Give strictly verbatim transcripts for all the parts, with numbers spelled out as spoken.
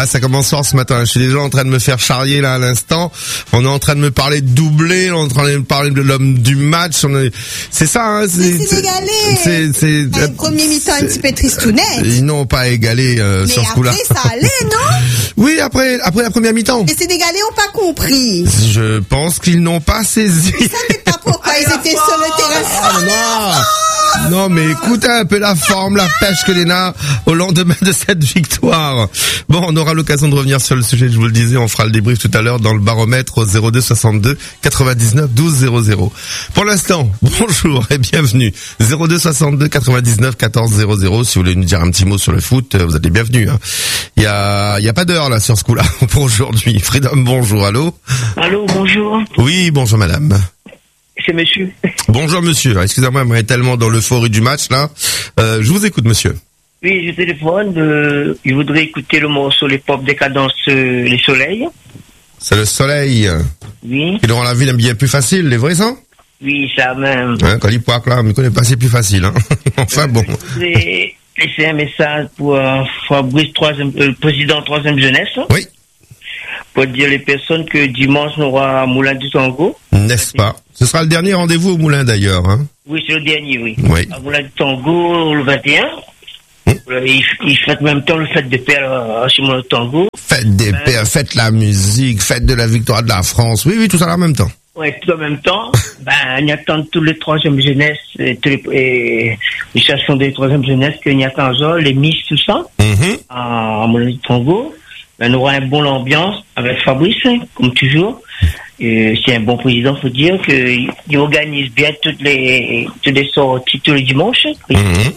Ah, ça commence fort ce matin. Je suis déjà en train de me faire charrier là à l'instant. On est en train de me parler de doublé, on est en train de me parler de l'homme du match. On est... C'est ça, hein. C'est Sénégalais. C'est, c'est, c'est... Le premier mi-temps un petit peu tristounet. Ils n'ont pas égalé euh, sur ce coup-là. Mais après, ça allait, non? Oui, après, après la première mi-temps. Les Sénégalais n'ont pas compris. Je pense qu'ils n'ont pas saisi. Ils savaient pas pourquoi ils étaient sur le terrain. Ah, non. Non, mais écoutez un peu la forme, la pêche que les nains au lendemain de cette victoire. Bon, on aura l'occasion de revenir sur le sujet, je vous le disais, on fera le débrief tout à l'heure dans le baromètre au zéro deux soixante-deux quatre-vingt-dix-neuf douze zéro zéro. Pour l'instant, bonjour et bienvenue. zéro deux soixante-deux quatre-vingt-dix-neuf quatorze zéro zéro. Si vous voulez nous dire un petit mot sur le foot, vous êtes les bienvenus. Hein. Il y a, il y a pas d'heure là sur ce coup-là pour aujourd'hui. Freedom, bonjour, allô. Allô, bonjour. Oui, bonjour madame. C'est monsieur. Bonjour monsieur, excusez-moi, moi, tellement dans l'euphorie du match là. Euh, je vous écoute monsieur. Oui, je téléphone, euh, je voudrais écouter le morceau Les Pop Décadence, euh, Les Soleils. C'est le soleil. Oui. Qui rend la vie bien plus facile, les vrais ça? Oui, ça même. Hein, quand il poique là, on ne connaît pas, c'est plus facile. Hein. Enfin bon. Je voudrais laisser un message pour euh, Fabrice, troisième, euh, président troisième jeunesse. Oui. Pour dire les personnes que dimanche on aura Moulin du Tango. N'est-ce pas? Ce sera le dernier rendez-vous au Moulin d'ailleurs. Hein. Oui, c'est le dernier, oui. Oui. À Moulin du Tango le vingt et un. Hum. Il, il fait en même temps le fête des pères à Moulin du Tango. Fête des ben, pères, fête la musique, fête de la victoire de la France. Oui, oui, tout ça en même temps. Oui, tout en même temps. Ben, il y a tant tous les troisième jeunesse, et, tous les, et les chansons des troisième jeunesse, qu'il y a tant les Miss, tout ça. Mm-hmm. À Moulin du Tango. Ben, on aura un bon ambiance avec Fabrice, comme toujours. Et c'est un bon président, faut dire qu'il organise bien toutes les, toutes les sorties tous les dimanches. Mm-hmm.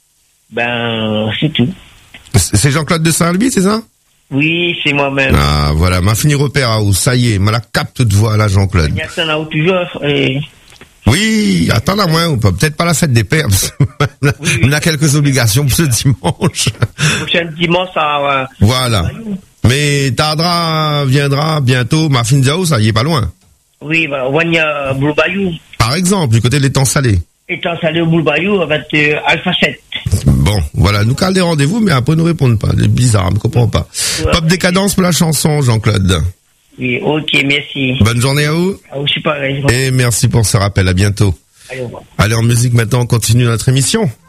Ben, c'est tout. C'est Jean-Claude de Saint-Albi, c'est ça? Oui, c'est moi-même. Ah, voilà, m'a fini repère à où, ça y est, m'a la capte de voix, là, Jean-Claude. Il y a ça là où toujours, et... Oui, attends là, moi, on peut peut-être pas la fête des pères, parce oui, oui. On a quelques obligations pour ce dimanche. Le prochain dimanche, ça va... Voilà. Mais Tardra viendra bientôt, ma fin Zao, ça y est pas loin. Oui, bah, on y a Boulbayou. Par exemple, du côté de l'étang salé. Étant salé au Boulbayou avec euh, Alpha sept. Bon, voilà, nous calons des rendez-vous, mais après nous répondent pas. C'est bizarre, je ne comprends pas. Ouais. Pop décadence pour la chanson, Jean-Claude. Oui, ok, merci. Bonne journée à vous. À vous, je suis pareil. Et merci pour ce rappel, à bientôt. Allez, au revoir. Allez, en musique maintenant, on continue notre émission.